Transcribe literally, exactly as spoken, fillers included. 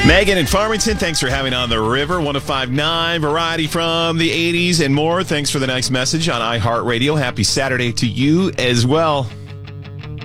Megan in Farmington, thanks for having on the river. one oh five point nine variety from the eighties and more. Thanks for the nice message on iHeartRadio. Happy Saturday to you as well.